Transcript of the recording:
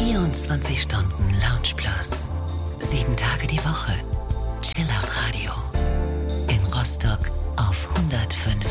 24 Stunden Lounge Plus. 7 Tage die Woche. Chillout Radio. In Rostock auf 105,3.